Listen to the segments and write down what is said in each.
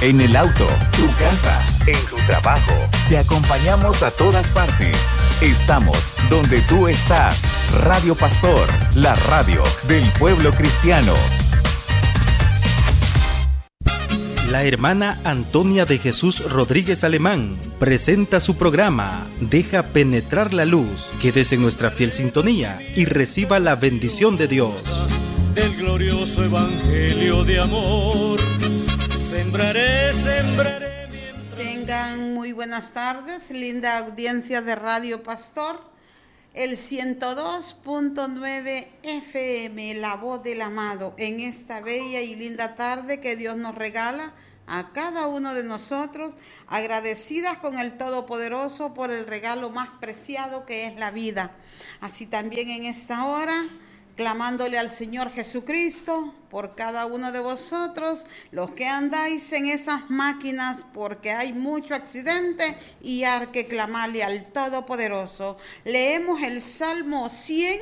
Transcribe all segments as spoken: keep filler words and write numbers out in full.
en el auto, tu casa, en tu trabajo. Te acompañamos a todas partes. Estamos donde tú estás. Radio Pastor, la radio del pueblo cristiano. La hermana Antonia de Jesús Rodríguez Alemán presenta su programa Deja penetrar la luz. Quédese en nuestra fiel sintonía y reciba la bendición de Dios. Del glorioso evangelio de amor, sembraré, sembraré. Mientras... Tengan muy buenas tardes, linda audiencia de Radio Pastor, el ciento dos punto nueve F M, la voz del amado, en esta bella y linda tarde que Dios nos regala a cada uno de nosotros, agradecidas con el Todopoderoso por el regalo más preciado que es la vida. Así también en esta hora, clamándole al Señor Jesucristo por cada uno de vosotros, los que andáis en esas máquinas, porque hay mucho accidente y hay que clamarle al Todopoderoso. Leemos el Salmo cien,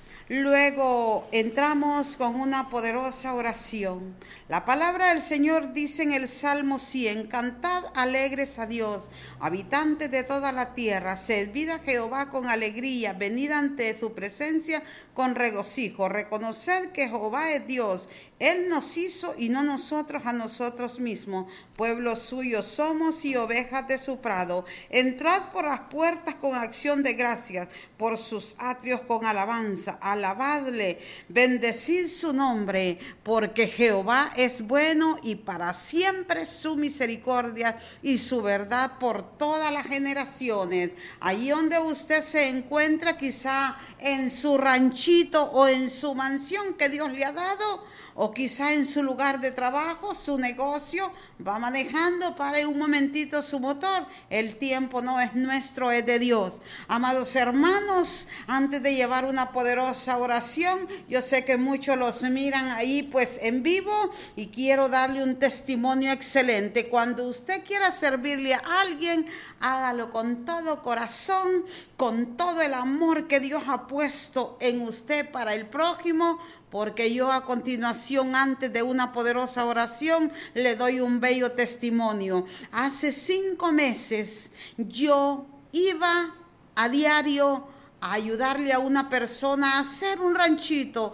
luego entramos con una poderosa oración. La palabra del Señor dice en el Salmo cien, cantad alegres a Dios, habitantes de toda la tierra, servid a Jehová con alegría, venid ante su presencia con regocijo, reconoced que Jehová es Dios, Él nos hizo y no nosotros a nosotros mismos, pueblo suyo somos y ovejas de su prado. Entrad por las puertas con acción de gracias, por sus atrios con alabanza, alabadle, bendecid su nombre, porque Jehová es bueno y para siempre su misericordia y su verdad por todas las generaciones. Allí donde usted se encuentra, quizá en su ranchito o en su mansión que Dios le ha dado, o quizá en su lugar de trabajo, su negocio, va manejando, pare un momentito su motor. El tiempo no es nuestro, es de Dios. Amados hermanos, antes de llevar una poderosa oración, yo sé que muchos los miran ahí pues en vivo y quiero darle un testimonio excelente. Cuando usted quiera servirle a alguien, hágalo con todo corazón, con todo el amor que Dios ha puesto en usted para el prójimo, porque yo a continuación, antes de una poderosa oración, le doy un bello testimonio. Hace cinco meses yo iba a diario a ayudarle a una persona a hacer un ranchito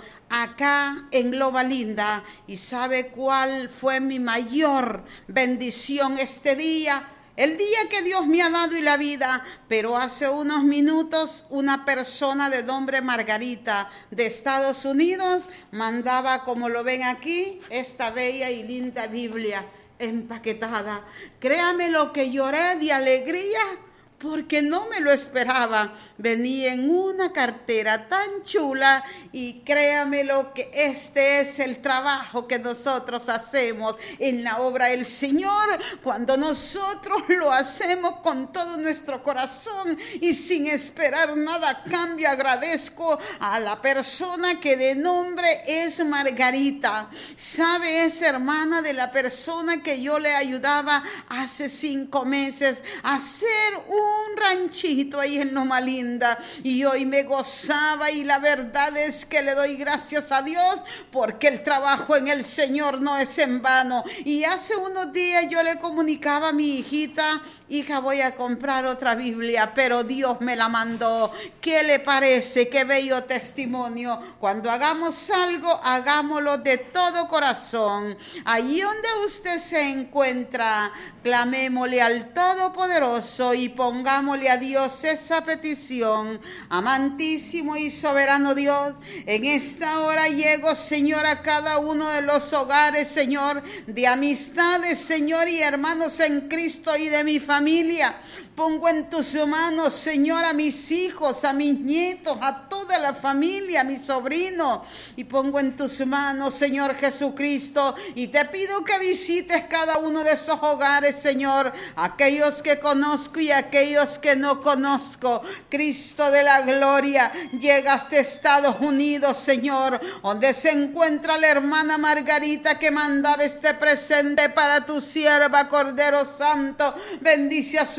acá en Loma Linda. ¿Y sabe cuál fue mi mayor bendición este día? El día que Dios me ha dado y la vida, pero hace unos minutos una persona de nombre Margarita de Estados Unidos mandaba, como lo ven aquí, esta bella y linda Biblia empaquetada. Créame lo que lloré de alegría, porque no me lo esperaba. Venía en una cartera tan chula y créame lo que este es el trabajo que nosotros hacemos en la obra del Señor, cuando nosotros lo hacemos con todo nuestro corazón y sin esperar nada a cambio. Agradezco a la persona que de nombre es Margarita. ¿Sabe esa hermana de la persona que yo le ayudaba hace cinco meses a hacer un un ranchito ahí en Loma Linda? Y hoy me gozaba, y la verdad es que le doy gracias a Dios porque el trabajo en el Señor no es en vano. Y hace unos días yo le comunicaba a mi hijita: hija, voy a comprar otra Biblia, pero Dios me la mandó. ¿Qué le parece? Qué bello testimonio. Cuando hagamos algo, hagámoslo de todo corazón. Allí donde usted se encuentra, clamémosle al Todopoderoso y pongámosle a Dios esa petición. Amantísimo y soberano Dios, en esta hora llego, Señor, a cada uno de los hogares, Señor, de amistades, Señor, y hermanos en Cristo y de mi familia. Pongo en tus manos, Señor, a mis hijos, a mis nietos, a toda la familia, a mis sobrinos. Y pongo en tus manos, Señor Jesucristo, y te pido que visites cada uno de esos hogares, Señor, aquellos que conozco y aquellos que no conozco. Cristo de la gloria, llega hasta Estados Unidos, Señor, donde se encuentra la hermana Margarita que mandaba este presente para tu sierva, Cordero Santo. Bendice a su hermana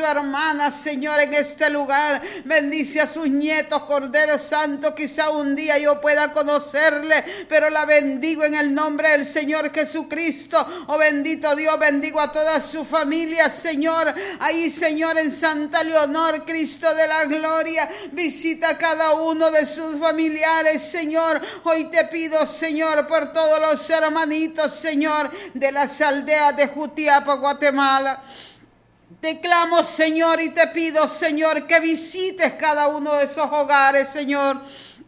hermana, Señor, en este lugar. Bendice a sus nietos, Cordero Santo. Quizá un día yo pueda conocerle, pero la bendigo en el nombre del Señor Jesucristo. Oh bendito Dios, bendigo a toda su familia, Señor. Ahí, Señor, en Santa Leonor, Cristo de la gloria, visita a cada uno de sus familiares, Señor. Hoy te pido, Señor, por todos los hermanitos, Señor, de las aldeas de Jutiapa, Guatemala. Te clamo, Señor, y te pido, Señor, que visites cada uno de esos hogares, Señor.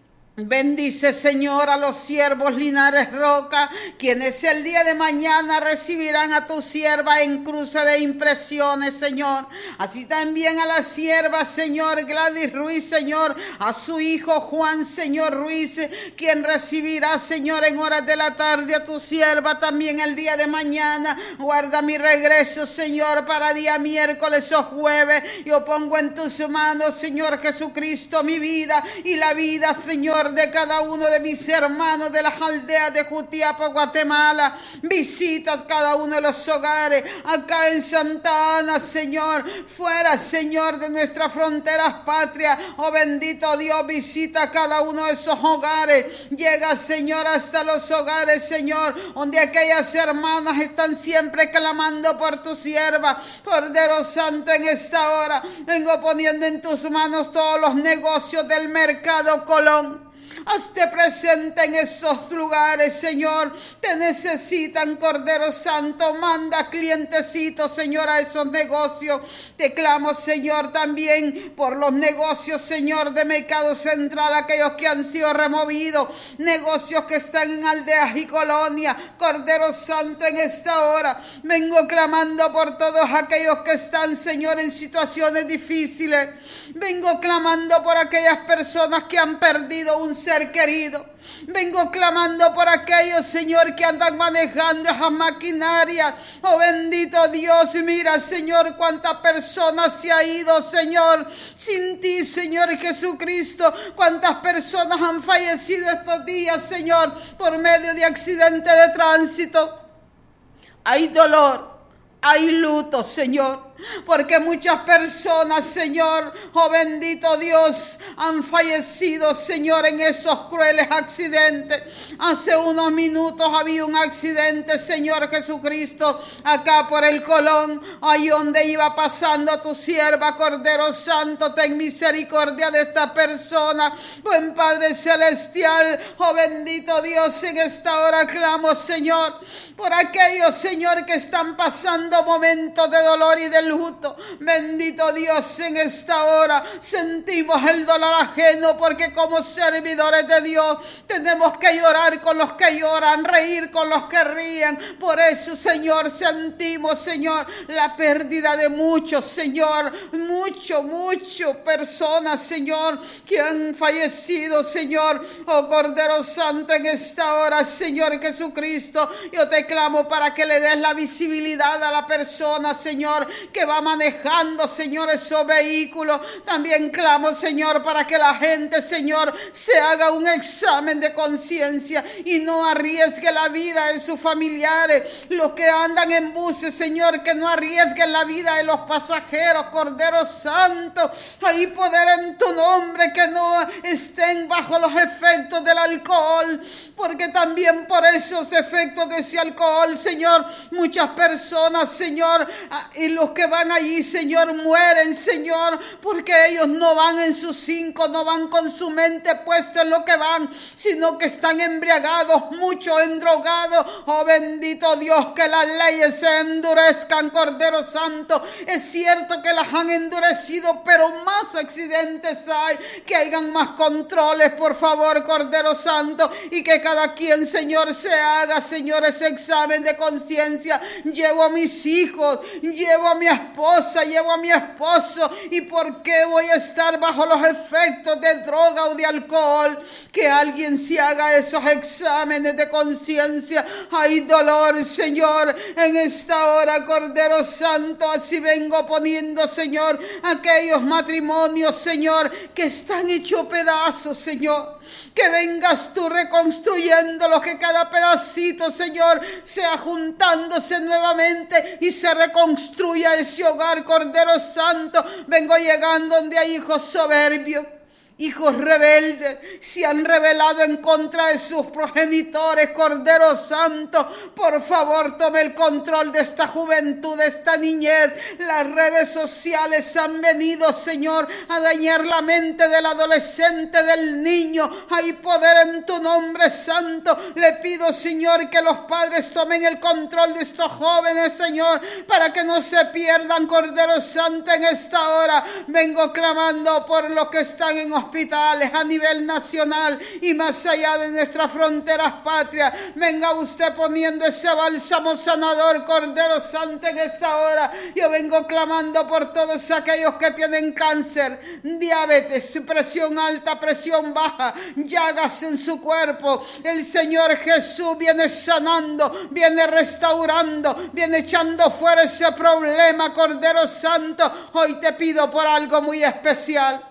Bendice, Señor, a los siervos Linares Roca, quienes el día de mañana recibirán a tu sierva en cruce de impresiones, Señor. Así también a la sierva, Señor, Gladys Ruiz, Señor, a su hijo Juan, Señor Ruiz, quien recibirá, Señor, en horas de la tarde a tu sierva también el día de mañana. Guarda mi regreso, Señor, para día miércoles o jueves. Yo pongo en tus manos, Señor Jesucristo, mi vida y la vida, Señor, de cada uno de mis hermanos de las aldeas de Jutiapa, Guatemala. Visita cada uno de los hogares acá en Santa Ana, Señor, fuera, Señor, de nuestras fronteras patrias. Oh bendito Dios, visita cada uno de esos hogares. Llega, Señor, hasta los hogares, Señor, donde aquellas hermanas están siempre clamando por tu sierva. Cordero Santo, en esta hora vengo poniendo en tus manos todos los negocios del mercado Colón. Hazte presente en esos lugares, Señor. Te necesitan, Cordero Santo. Manda clientecitos, Señor, a esos negocios. Te clamo, Señor, también por los negocios, Señor, de Mercado Central, aquellos que han sido removidos, negocios que están en aldeas y colonias. Cordero Santo, en esta hora vengo clamando por todos aquellos que están, Señor, en situaciones difíciles. Vengo clamando por aquellas personas que han perdido un ser querido. Vengo clamando por aquellos, Señor, que andan manejando esas maquinarias. Oh bendito Dios, mira, Señor, cuántas personas se ha ido, Señor, sin ti, Señor Jesucristo. Cuántas personas han fallecido estos días, Señor, por medio de accidentes de tránsito. Hay dolor, hay luto, Señor, porque muchas personas, Señor, oh bendito Dios, han fallecido, Señor, en esos crueles accidentes. Hace unos minutos había un accidente, Señor Jesucristo, acá por el Colón, ahí donde iba pasando tu sierva. Cordero Santo, ten misericordia de esta persona. Buen Padre Celestial, oh bendito Dios, en esta hora clamo, Señor, por aquellos, Señor, que están pasando momentos de dolor y de luto. Bendito Dios, en esta hora sentimos el dolor ajeno, porque como servidores de Dios tenemos que llorar con los que lloran, reír con los que ríen. Por eso, Señor, sentimos, Señor, la pérdida de muchos, Señor, mucho, mucho personas, Señor, que han fallecido, Señor. Oh Cordero Santo, en esta hora, Señor Jesucristo, yo te clamo para que le des la visibilidad a la persona, Señor, que va manejando, Señor, esos vehículos. También clamo, Señor, para que la gente, Señor, se haga un examen de conciencia y no arriesgue la vida de sus familiares. Los que andan en buses, Señor, que no arriesguen la vida de los pasajeros. Cordero Santo, hay poder en tu nombre, que no estén bajo los efectos del alcohol, porque también por esos efectos de ese alcohol, Señor, muchas personas, Señor, y los que van allí, Señor, mueren, Señor, porque ellos no van en sus cinco, no van con su mente puesta en lo que van, sino que están embriagados, muchos endrogados. Oh bendito Dios, que las leyes se endurezcan, Cordero Santo. Es cierto que las han endurecido, pero más accidentes hay, que hayan más controles, por favor, Cordero Santo, y que cada quien, Señor, se haga, Señor, ese examen de conciencia. Llevo a mis hijos, llevo a mi esposa, llevo a mi esposo, ¿y por qué voy a estar bajo los efectos de droga o de alcohol? Que alguien se haga esos exámenes de conciencia. Hay dolor, Señor, en esta hora, Cordero Santo. Así vengo poniendo, Señor, aquellos matrimonios, Señor, que están hechos pedazos, Señor. Que vengas tú reconstruyéndolo, que cada pedacito, Señor, sea juntándose nuevamente y se reconstruya ese hogar, Cordero Santo. Vengo llegando donde hay hijos soberbios, hijos rebeldes, se han rebelado en contra de sus progenitores, Cordero Santo. Por favor, tome el control de esta juventud, de esta niñez. Las redes sociales han venido, Señor, a dañar la mente del adolescente, del niño. Hay poder en tu nombre santo. Le pido, Señor, que los padres tomen el control de estos jóvenes, Señor, para que no se pierdan, Cordero Santo, en esta hora. Vengo clamando por los que están en hospitales hospitales a nivel nacional y más allá de nuestras fronteras patrias. Venga usted poniendo ese bálsamo sanador, Cordero Santo, en esta hora. Yo vengo clamando por todos aquellos que tienen cáncer, diabetes, presión alta, presión baja, llagas en su cuerpo. El Señor Jesús viene sanando, viene restaurando, viene echando fuera ese problema, Cordero Santo. Hoy te pido por algo muy especial,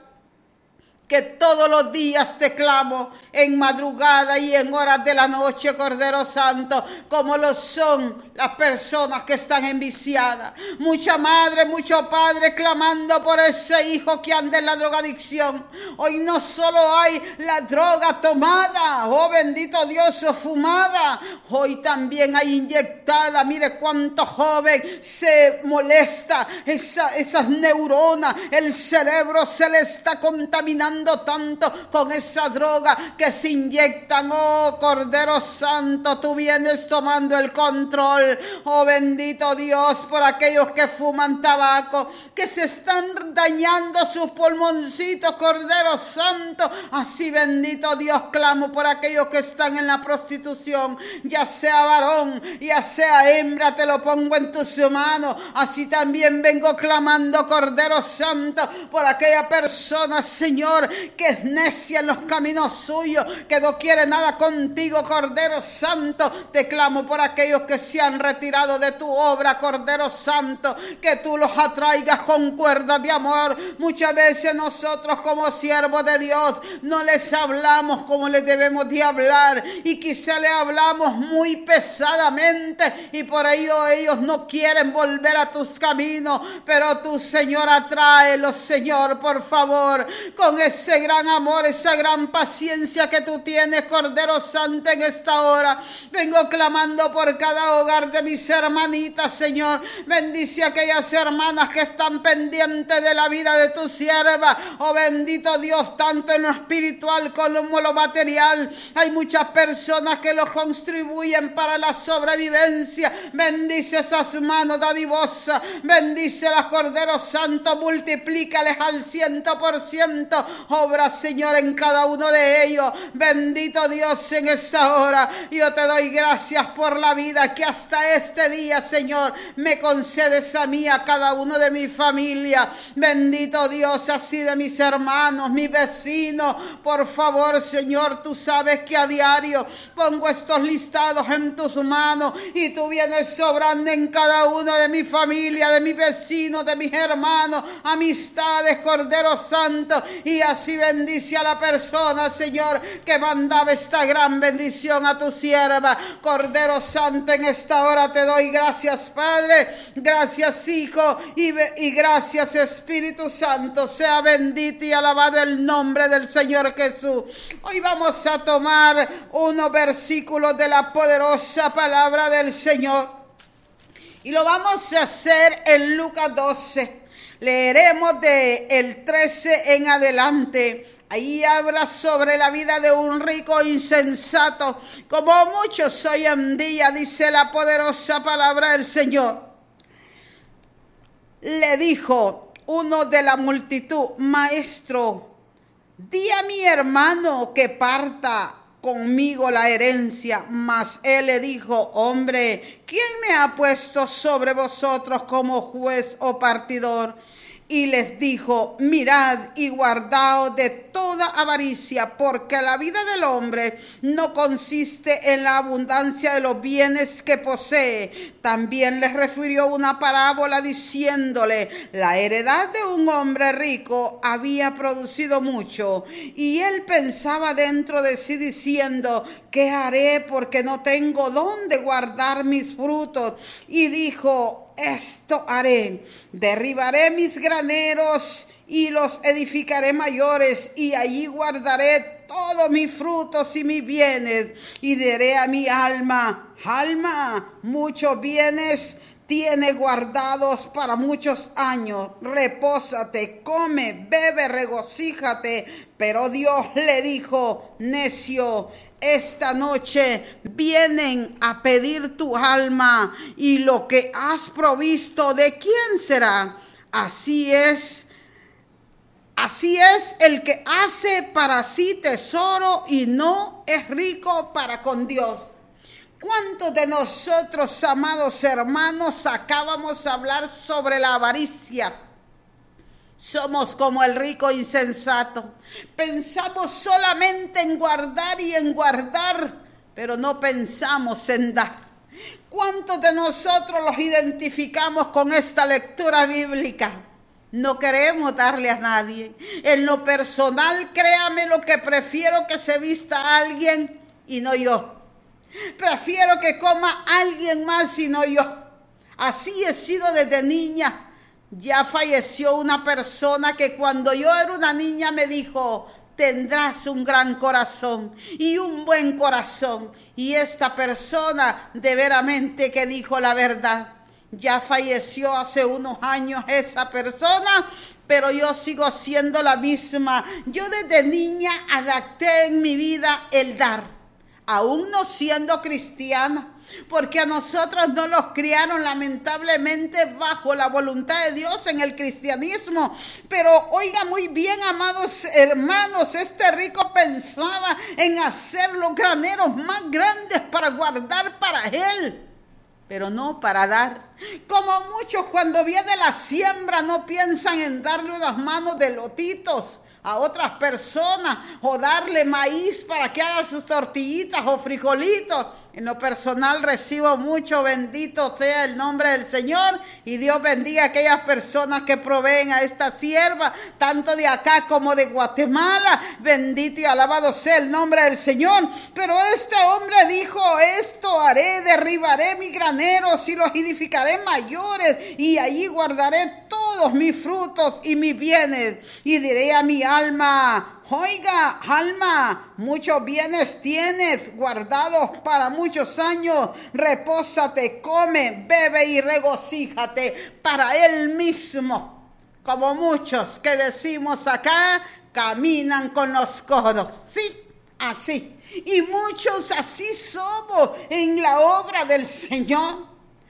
que todos los días te clamo en madrugada y en horas de la noche, Cordero Santo, como lo son las personas que están enviciadas. Mucha madre, mucho padre clamando por ese hijo que anda en la drogadicción. Hoy no solo hay la droga tomada, oh bendito Dios, o fumada, hoy también hay inyectada. Mire cuánto joven se molesta, esa, esas neuronas, el cerebro se le está contaminando tanto con esa droga que se inyectan. Oh Cordero Santo, tú vienes tomando el control. Oh bendito Dios, por aquellos que fuman tabaco, que se están dañando sus pulmoncitos, Cordero Santo. Así, bendito Dios, clamo por aquellos que están en la prostitución, ya sea varón, ya sea hembra, te lo pongo en tus manos. Así también vengo clamando, Cordero Santo, por aquella persona, Señor, que es necia en los caminos suyos, que no quiere nada contigo, Cordero Santo. Te clamo por aquellos que se han retirado de tu obra, Cordero Santo, que tú los atraigas con cuerdas de amor. Muchas veces nosotros como siervos de Dios no les hablamos como les debemos de hablar, y quizá le hablamos muy pesadamente y por ello ellos no quieren volver a tus caminos, pero tú, Señor, atráelos, Señor, por favor, con ese gran amor, esa gran paciencia que tú tienes, Cordero Santo. En esta hora vengo clamando por cada hogar de mis hermanitas, Señor. Bendice a aquellas hermanas que están pendientes de la vida de tu sierva. Oh bendito Dios, tanto en lo espiritual como en lo material. Hay muchas personas que los contribuyen para la sobrevivencia. Bendice esas manos dadivosas, bendícelas, Cordero Santo, multiplícales al ciento por ciento. Obra, Señor, en cada uno de ellos. Bendito Dios, en esta hora yo te doy gracias por la vida que hasta este día, Señor, me concedes a mí, a cada uno de mi familia. Bendito Dios, así de mis hermanos, mis vecinos. Por favor, Señor, tú sabes que a diario pongo estos listados en tus manos y tú vienes sobrando en cada uno de mi familia, de mis vecinos, de mis hermanos, amistades, Cordero Santo. Y así bendice a la persona, Señor, que mandaba esta gran bendición a tu sierva, Cordero Santo. En esta hora te doy gracias, Padre, gracias, Hijo, y, y gracias, Espíritu Santo. Sea bendito y alabado el nombre del Señor Jesús. Hoy vamos a tomar unos versículos de la poderosa palabra del Señor y lo vamos a hacer en Lucas doce. Leeremos de el trece en adelante. Ahí habla sobre la vida de un rico insensato, como muchos hoy en día, dice la poderosa palabra del Señor. Le dijo uno de la multitud: Maestro, di a mi hermano que parta conmigo la herencia. Mas él le dijo: Hombre, ¿quién me ha puesto sobre vosotros como juez o partidor? Y les dijo: Mirad y guardaos de toda avaricia, porque la vida del hombre no consiste en la abundancia de los bienes que posee. También les refirió una parábola diciéndole: La heredad de un hombre rico había producido mucho, y él pensaba dentro de sí diciendo: ¿qué haré? Porque no tengo dónde guardar mis frutos. Y dijo, esto haré, derribaré mis graneros y los edificaré mayores, y allí guardaré todos mis frutos y mis bienes. Y diré a mi alma, alma, muchos bienes tiene guardados para muchos años. Repósate, come, bebe, regocíjate. Pero Dios le dijo, necio, esta noche vienen a pedir tu alma, y lo que has provisto, ¿de quién será? Así es, así es el que hace para sí tesoro y no es rico para con Dios. ¿Cuántos de nosotros, amados hermanos, acabamos de hablar sobre la avaricia? Somos como el rico insensato. Pensamos solamente en guardar y en guardar, pero no pensamos en dar. ¿Cuántos de nosotros los identificamos con esta lectura bíblica? No queremos darle a nadie. En lo personal, créame lo que prefiero que se vista a alguien y no yo. Prefiero que coma alguien más y no yo. Así he sido desde niña. Ya falleció una persona que cuando yo era una niña me dijo, tendrás un gran corazón y un buen corazón. Y esta persona de veramente que dijo la verdad. Ya falleció hace unos años esa persona, pero yo sigo siendo la misma. Yo desde niña adapté en mi vida el dar, aún no siendo cristiana, porque a nosotros no nos criaron lamentablemente bajo la voluntad de Dios en el cristianismo. Pero oiga muy bien, amados hermanos, este rico pensaba en hacer los graneros más grandes para guardar para él, pero no para dar. Como muchos cuando viene la siembra no piensan en darle unas manos de lotitos a otras personas o darle maíz para que haga sus tortillitas o frijolitos. En lo personal recibo mucho, bendito sea el nombre del Señor, y Dios bendiga a aquellas personas que proveen a esta sierva, tanto de acá como de Guatemala. Bendito y alabado sea el nombre del Señor. Pero este hombre dijo, esto haré, derribaré mis graneros y los edificaré mayores, y allí guardaré todos mis frutos y mis bienes. Y diré a mi alma, oiga, alma, muchos bienes tienes guardados para muchos años. Repósate, come, bebe y regocíjate para él mismo. Como muchos que decimos acá, caminan con los codos. Sí, así. Y muchos así somos en la obra del Señor.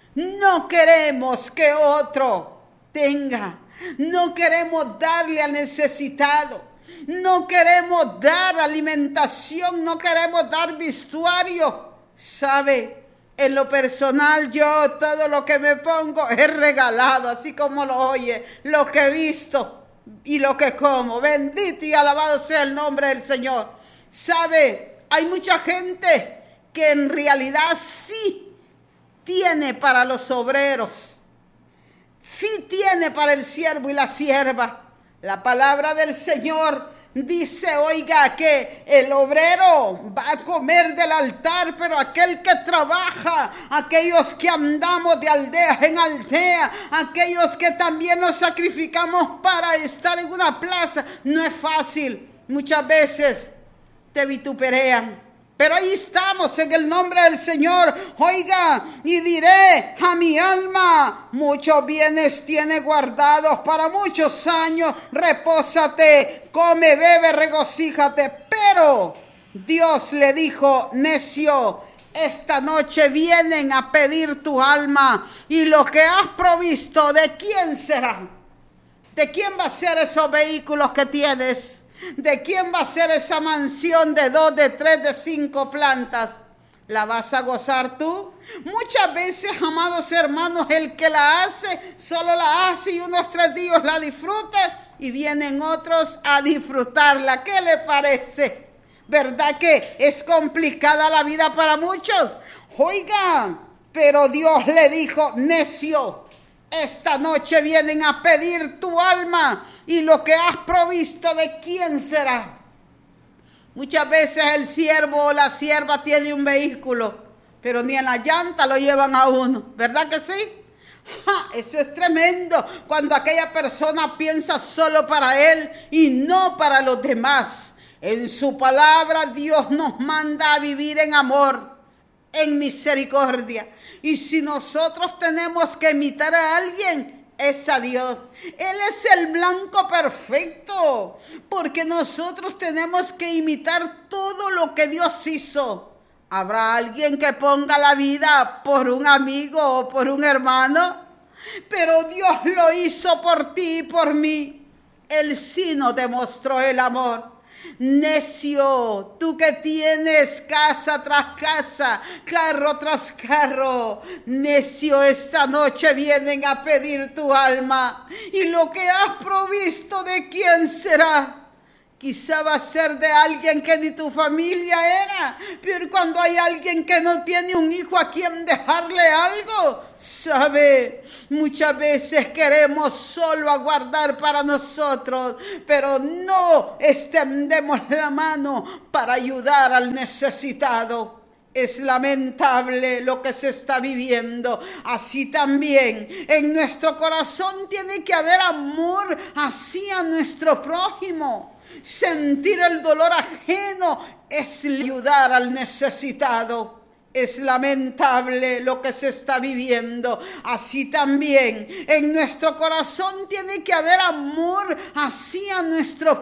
No queremos que otro tenga. No queremos darle al necesitado. No queremos dar alimentación, no queremos dar vestuario. ¿Sabe? En lo personal, yo todo lo que me pongo es regalado, así como lo oye, lo que he visto y lo que como. Bendito y alabado sea el nombre del Señor. ¿Sabe? Hay mucha gente que en realidad sí tiene para los obreros, sí tiene para el siervo y la sierva. La palabra del Señor dice, oiga, que el obrero va a comer del altar, pero aquel que trabaja, aquellos que andamos de aldea en aldea, aquellos que también nos sacrificamos para estar en una plaza, no es fácil. Muchas veces te vituperean, pero ahí estamos en el nombre del Señor. Oiga, y diré a mi alma, muchos bienes tiene guardados para muchos años. Repósate, come, bebe, regocíjate. Pero Dios le dijo, necio, esta noche vienen a pedir tu alma, y lo que has provisto, ¿de quién será? ¿De quién va a ser esos vehículos que tienes? ¿De quién va a ser esa mansión de dos, de tres, de cinco plantas? ¿La vas a gozar tú? Muchas veces, amados hermanos, el que la hace, solo la hace y unos tres días la disfruta, y vienen otros a disfrutarla. ¿Qué le parece? ¿Verdad que es complicada la vida para muchos? Oigan, pero Dios le dijo, necio, esta noche vienen a pedir tu alma, y lo que has provisto, ¿de quién será? Muchas veces el siervo o la sierva tiene un vehículo, pero ni en la llanta lo llevan a uno, ¿verdad que sí? ¡Ja! Eso es tremendo cuando aquella persona piensa solo para él y no para los demás. En su palabra Dios nos manda a vivir en amor, en misericordia. Y si nosotros tenemos que imitar a alguien, es a Dios. Él es el blanco perfecto, porque nosotros tenemos que imitar todo lo que Dios hizo. ¿Habrá alguien que ponga la vida por un amigo o por un hermano? Pero Dios lo hizo por ti y por mí. Él sí nos demostró el amor. Necio, tú que tienes casa tras casa, carro tras carro, necio, esta noche vienen a pedir tu alma, y lo que has provisto, ¿de quién será? Quizá va a ser de alguien que ni tu familia era, pero cuando hay alguien que no tiene un hijo a quien dejarle algo, ¿sabe? Muchas veces queremos solo aguardar para nosotros, pero no extendemos la mano para ayudar al necesitado. Es lamentable lo que se está viviendo. Así también en nuestro corazón tiene que haber amor hacia nuestro prójimo. Sentir el dolor ajeno es ayudar al necesitado. Es lamentable lo que se está viviendo. Así también en nuestro corazón tiene que haber amor hacia nuestro